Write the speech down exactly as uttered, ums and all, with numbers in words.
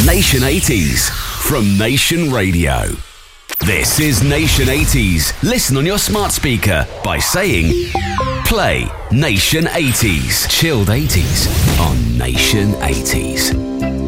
Nation eighties from Nation Radio. This is Nation eighties. Listen on your smart speaker by saying, play Nation eighties. Chilled eighties on Nation eighties.